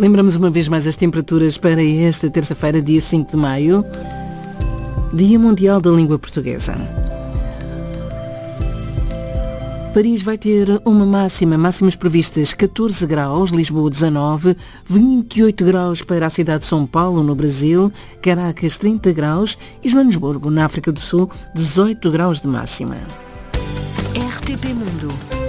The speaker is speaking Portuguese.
Lembramos uma vez mais as temperaturas para esta terça-feira, dia 5 de maio, Dia Mundial da Língua Portuguesa. Paris vai ter uma máximas previstas 14 graus, Lisboa 19, 28 graus para a cidade de São Paulo, no Brasil, Caracas 30 graus e Joanesburgo, na África do Sul, 18 graus de máxima. RTP Mundo.